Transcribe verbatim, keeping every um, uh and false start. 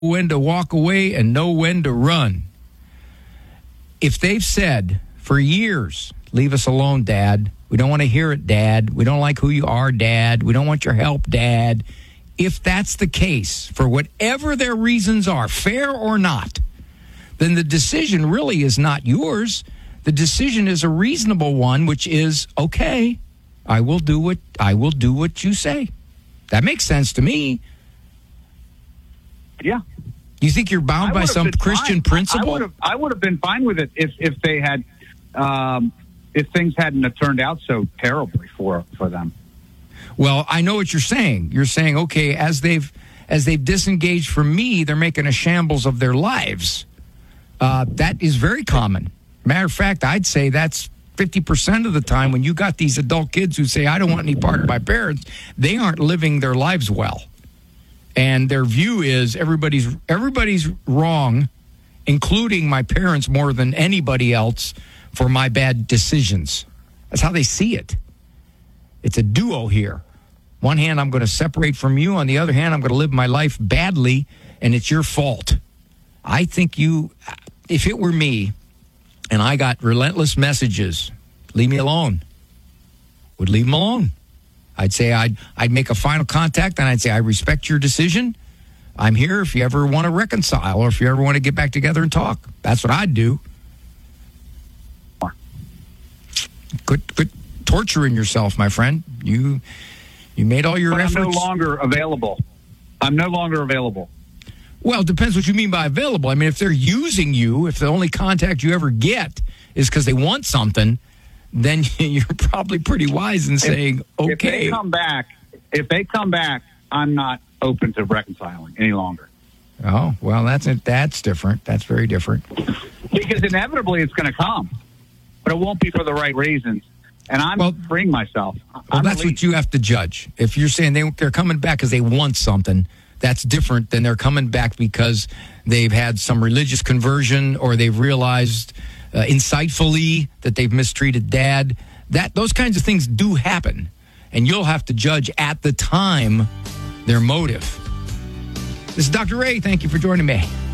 when to walk away and know when to run. If they've said for years, leave us alone, Dad. We don't want to hear it, Dad. We don't like who you are, Dad. We don't want your help, Dad. If that's the case, for whatever their reasons are, fair or not, then the decision really is not yours. The decision is a reasonable one, which is, okay, I will do what I will do what you say. That makes sense to me. Yeah. You think you're bound by some Christian fine. principle? I would have I would have been fine with it if, if they had um, if things hadn't have turned out so terribly for for them. Well, I know what you're saying. You're saying, okay, as they've as they've disengaged from me, they're making a shambles of their lives. Uh, that is very common. Matter of fact, I'd say that's fifty percent of the time when you got these adult kids who say, I don't want any part of my parents, they aren't living their lives well. And their view is everybody's everybody's wrong, including my parents more than anybody else, for my bad decisions. That's how they see it. It's a duo here. One hand, I'm going to separate from you. On the other hand, I'm going to live my life badly, and it's your fault. I think you, if it were me, and I got relentless messages, leave me alone, would leave them alone. I'd say I'd I'd make a final contact, and I'd say, I respect your decision. I'm here if you ever want to reconcile or if you ever want to get back together and talk. That's what I'd do. Quit, quit torturing yourself, my friend. You you made all your but efforts. I'm no longer available. I'm no longer available. Well, it depends what you mean by available. I mean, if they're using you, if the only contact you ever get is because they want something, then you're probably pretty wise in saying, if, okay. If they come back, if they come back, I'm not open to reconciling any longer. Oh, well, that's that's different. That's very different. Because inevitably it's going to come, but it won't be for the right reasons. And I'm well, freeing myself. Well, I'm that's what you have to judge. If you're saying they, they're coming back because they want something, that's different than they're coming back because they've had some religious conversion or they've realized uh, insightfully that they've mistreated Dad. That those kinds of things do happen, and you'll have to judge at the time their motive. This is Doctor Ray. Thank you for joining me.